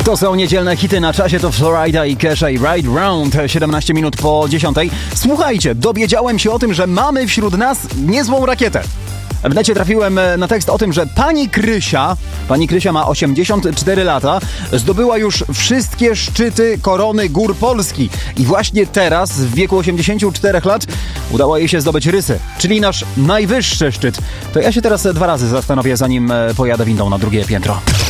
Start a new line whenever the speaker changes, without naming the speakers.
To są niedzielne hity na czasie, to Florida i Kesha i Ride Round, 17 minut po 10. Słuchajcie, dowiedziałem się o tym, że mamy wśród nas niezłą rakietę. W necie trafiłem na tekst o tym, że pani Krysia ma 84 lata, zdobyła już wszystkie szczyty korony gór Polski i właśnie teraz, w wieku 84 lat, udało jej się zdobyć Rysy, czyli nasz najwyższy szczyt. To ja się teraz 2 razy zastanowię, zanim pojadę windą na drugie piętro.